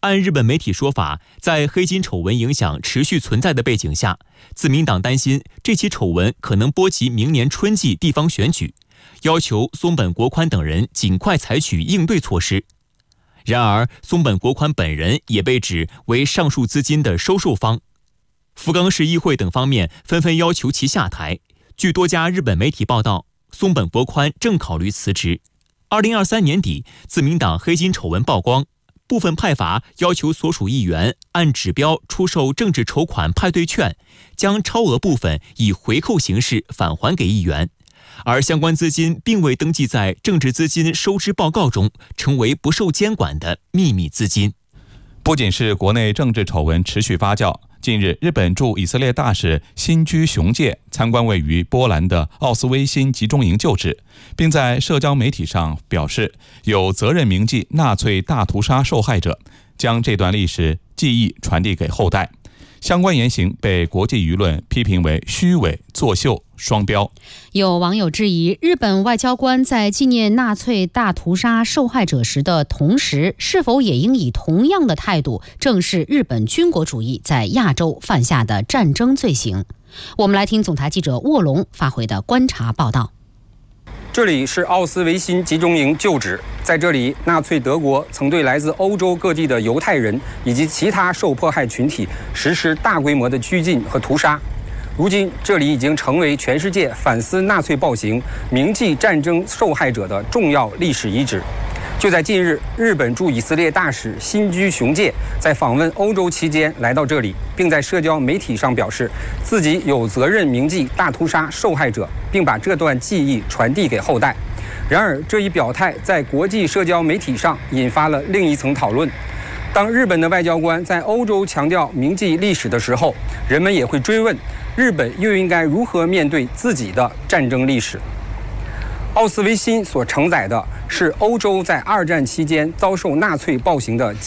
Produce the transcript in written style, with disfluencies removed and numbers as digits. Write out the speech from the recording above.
按日本媒体说法，在黑金丑闻影响持续存在的背景下，自民党担心这起丑闻可能波及明年春季地方选举，要求松本国宽等人尽快采取应对措施。然而，松本国宽本人也被指为上述资金的收受方，福冈市议会等方面纷纷要求其下台。据多家日本媒体报道，松本国宽正考虑辞职。2023年底，自民党黑金丑闻曝光，部分派阀要求所属议员按指标出售政治筹款派对券，将超额部分以回扣形式返还给议员，而相关资金并未登记在政治资金收支报告中，成为不受监管的秘密资金。 不仅是国内政治丑闻持续发酵，近日日本驻以色列大使新居雄介参观位于波兰的奥斯威辛集中营旧址，并在社交媒体上表示有责任铭记纳粹大屠杀受害者，将这段历史记忆传递给后代。相关言行被国际舆论批评为虚伪、作秀、双标。 有网友质疑，日本外交官在纪念纳粹大屠杀受害者时的同时，是否也应以同样的态度正视日本军国主义在亚洲犯下的战争罪行？我们来听总台记者卧龙发回的观察报道。 这里是奥斯维辛集中营旧址，在这里，纳粹德国曾对来自欧洲各地的犹太人以及其他受迫害群体实施大规模的拘禁和屠杀。如今，这里已经成为全世界反思纳粹暴行、铭记战争受害者的重要历史遗址。就在近日，日本驻以色列大使新居雄介在访问欧洲期间来到这里，并在社交媒体上表示自己有责任铭记大屠杀受害者，并把这段记忆传递给后代。然而，这一表态在国际社交媒体上引发了另一层讨论。当日本的外交官在欧洲强调铭记历史的时候，人们也会追问，日本又应该如何面对自己的战争历史？奥斯维辛所承载的是欧洲在二战期间遭受纳粹暴行的